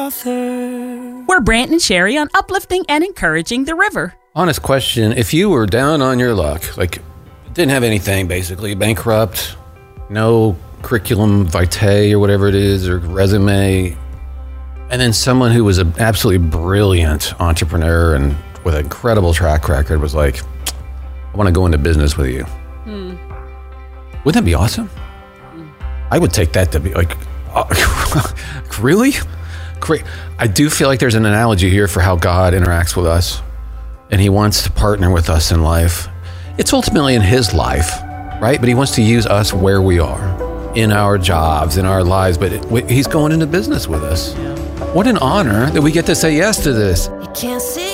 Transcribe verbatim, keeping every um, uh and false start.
author. We're Brant and Sherry on uplifting and encouraging the river. Honest question, if you were down on your luck, like didn't have anything basically, bankrupt, no curriculum vitae or whatever it is, or resume, and then someone who was an absolutely brilliant entrepreneur and with an incredible track record was like, I want to go into business with you. Hmm. Wouldn't that be awesome? Hmm. I would take that to be like, uh, really? Great. I do feel like there's an analogy here for how God interacts with us, and he wants to partner with us in life. It's ultimately in his life, right? But he wants to use us where we are, in our jobs, in our lives, but it, he's going into business with us. Yeah. What an honor that we get to say yes to this. You can't see